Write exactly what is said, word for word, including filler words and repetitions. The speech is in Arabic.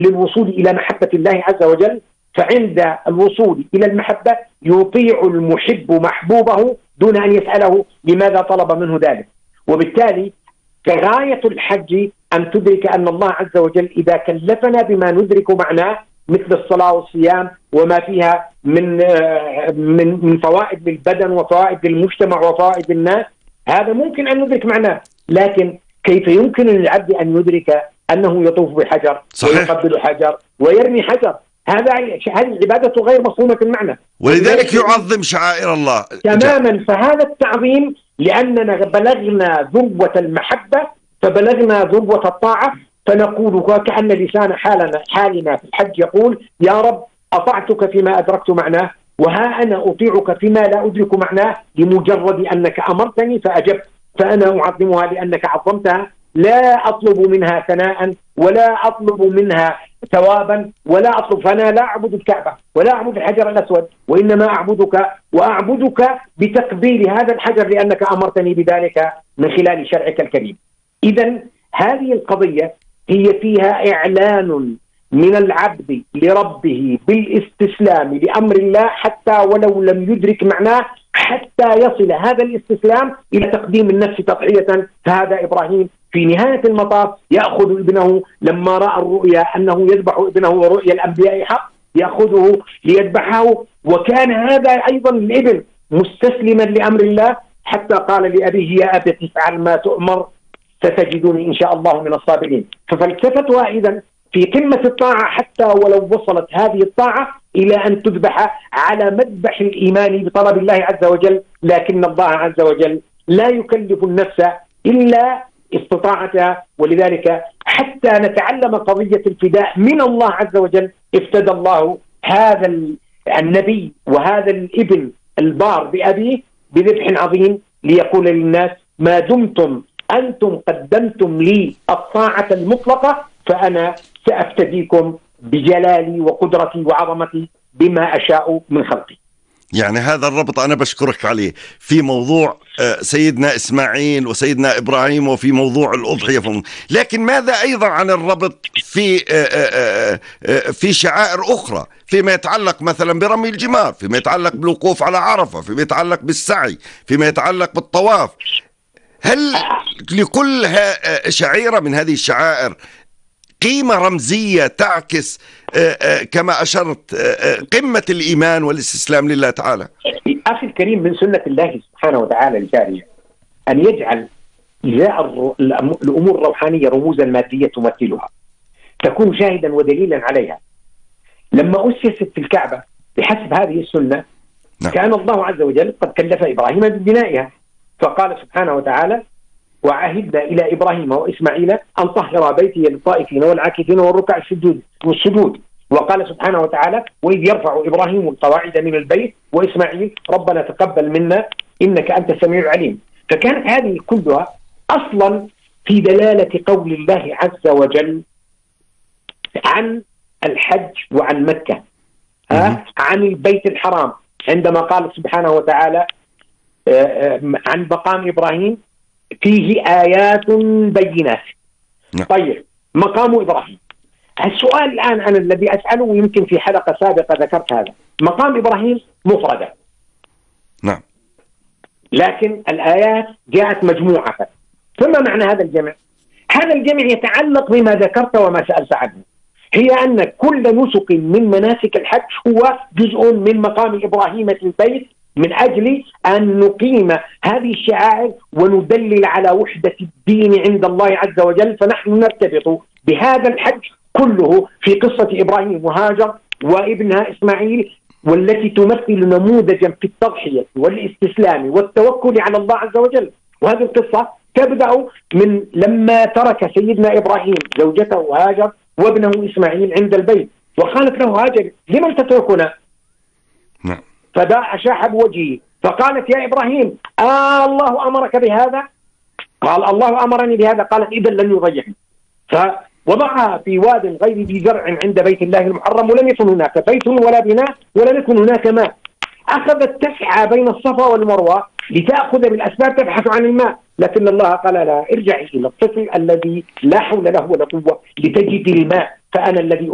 للوصول إلى محبة الله عز وجل، فعند الوصول إلى المحبة يطيع المحب محبوبه دون أن يسأله لماذا طلب منه ذلك. وبالتالي كغاية الحج أن تدرك أن الله عز وجل إذا كلفنا بما ندرك معناه مثل الصلاة والصيام وما فيها من من من فوائد للبدن وفوائد للمجتمع وفوائد للناس، هذا ممكن أن ندرك معناه، لكن كيف يمكن للعبد أن يدرك أنه يطوف بحجر ويقبل حجر ويرمي حجر؟ هذا هذه العبادة غير مفهومة المعنى، ولذلك يعظم شعائر الله تماما. فهذا التعظيم لأننا بلغنا ذروة المحبة فبلغنا ذروة الطاعة، فنقول وكأن لسان حالنا حالنا في الحج يقول يا رب أطعتك فيما أدركت معناه، وها أنا أطيعك فيما لا أدرك معناه لمجرد أنك أمرتني فأجبت، فأنا أعظمها لأنك عظمتها، لا أطلب منها ثناء ولا أطلب منها ثوابا ولا أطلب، فأنا لا أعبد الكعبة ولا أعبد الحجر الأسود، وإنما أعبدك وأعبدك بتقبيل هذا الحجر لأنك أمرتني بذلك من خلال شرعك الكريم. إذن هذه القضية هي فيها إعلان من العبد لربه بالاستسلام لأمر الله حتى ولو لم يدرك معناه، حتى يصل هذا الاستسلام إلى تقديم النفس تضحية. فهذا إبراهيم في نهاية المطاف يأخذ ابنه لما رأى الرؤيا أنه يذبح ابنه ورؤيا الأنبياء حق، يأخذه ليذبحه، وكان هذا أيضا الابن مستسلما لأمر الله حتى قال لأبيه يا أبت افعل ما تؤمر ستجدني إن شاء الله من الصابرين. ففلسفتها إذن في قمة الطاعة حتى ولو وصلت هذه الطاعة إلى أن تذبح على مذبح الإيمان بطلب الله عز وجل، لكن الله عز وجل لا يكلف النفس إلا استطاعتها. ولذلك حتى نتعلم قضية الفداء من الله عز وجل افتدى الله هذا النبي وهذا الابن البار بأبيه بذبح عظيم ليقول للناس ما دمتم أنتم قدمتم لي الطاعة المطلقة فأنا سأفتديكم بجلالي وقدرتي وعظمتي بما أشاء من خلقي. يعني هذا الربط أنا بشكرك عليه في موضوع سيدنا إسماعيل وسيدنا إبراهيم وفي موضوع الأضحية، لكن ماذا أيضا عن الربط في في شعائر أخرى فيما يتعلق مثلا برمي الجمار، فيما يتعلق بالوقوف على عرفة، فيما يتعلق بالسعي، فيما يتعلق بالطواف؟ هل لكل شعيرة من هذه الشعائر قيمة رمزية تعكس كما أشرت قمة الإيمان والاستسلام لله تعالى؟ أخي الكريم، من سنة الله سبحانه وتعالى الجارية أن يجعل إزاء الأمور الروحانية رموزا مادية تمثلها تكون شاهدا ودليلا عليها. لما أسست الكعبة بحسب هذه السنة نعم. كان الله عز وجل قد كلف إبراهيم ببنائها، فقال سبحانه وتعالى وعهدنا إلى إبراهيم وإسماعيل أن طهر بيتي للطائفين والعاكفين والركع السجود والسجود. وقال سبحانه وتعالى وإذ يرفع إبراهيم القواعد من البيت وإسماعيل ربنا تقبل منا إنك أنت السميع العليم. فكانت هذه كلها أصلا في دلالة قول الله عز وجل عن الحج وعن مكة، ها؟ عن البيت الحرام، عندما قال سبحانه وتعالى عن مقام إبراهيم فيه آيات بينات. نعم. طيب مقام إبراهيم، السؤال الآن أنا الذي أسأله يمكن في حلقة سابقة ذكرت هذا، مقام إبراهيم مفردة نعم، لكن الآيات جاءت مجموعة. ثم معنى هذا الجمع، هذا الجمع يتعلق بما ذكرت وما سألت عنه، هي أن كل نسك من مناسك الحج هو جزء من مقام إبراهيم في البيت من أجل أن نقيم هذه الشعائر وندلل على وحدة الدين عند الله عز وجل. فنحن نرتبط بهذا الحج كله في قصة إبراهيم وهاجر وابنها إسماعيل، والتي تمثل نموذجا في التضحية والاستسلام والتوكل على الله عز وجل. وهذه القصة تبدأ من لما ترك سيدنا إبراهيم زوجته هاجر وابنه إسماعيل عند البيت، وقالت له هاجر لمن تتركنا؟ نعم. فداع شاح بوجهه فقالت يا إبراهيم آه الله أمرك بهذا؟ قال الله أمرني بهذا. قالت إذا لن يضيعني، فوضعها في واد غير ذي زرع عند بيت الله المحرم، ولم يكن هناك بيت ولا بناء ولم يكن هناك ماء. أخذت تسعى بين الصفا والمروة لتأخذ بالأسباب تبحث عن الماء، لكن الله قال لها ارجعي إلى الطفل الذي لا حول له ولا قوة لتجد الماء، فأنا الذي